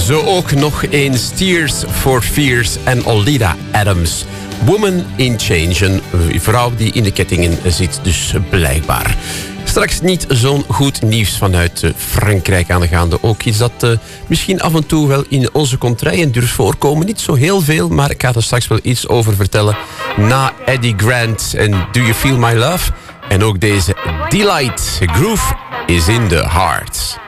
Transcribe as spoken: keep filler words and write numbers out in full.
Zo ook nog eens Tears for Fears en Olida Adams. Woman in Change, een vrouw die in de kettingen zit, dus blijkbaar. Straks niet zo'n goed nieuws vanuit Frankrijk aangaande. Ook iets dat uh, misschien af en toe wel in onze contraien durft voorkomen. Niet zo heel veel, maar ik ga er straks wel iets over vertellen. Na Eddie Grant en Do You Feel My Love? En ook deze Delight, Groove is in the Heart.